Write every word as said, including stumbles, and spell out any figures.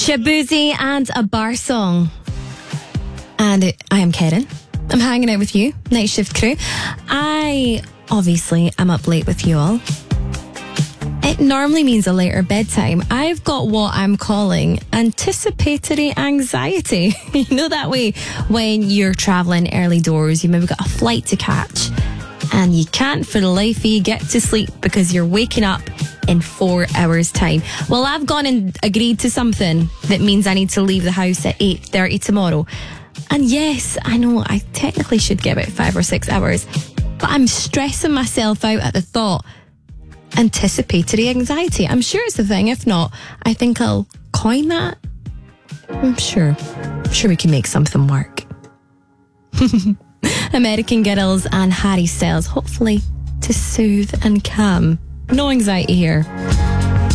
Shabuzi and a bar song. And it, I am Karen. I'm hanging out with you, night shift crew. I obviously am up late with you all. It normally means a later bedtime. I've got what I'm calling anticipatory anxiety. You know that way when you're travelling early doors, you maybe got a flight to catch and you can't for the life of you get to sleep because you're waking up in four hours time. Well, I've gone and agreed to something that means I need to leave the house at eight thirty tomorrow. And yes, I know I technically should get about five or six hours, but I'm stressing myself out at the thought. Anticipatory anxiety. I'm sure it's a thing. If not, I think I'll coin that. I'm sure. I'm sure we can make something work. American Girls and Harry Styles, hopefully to soothe and calm. No anxiety here.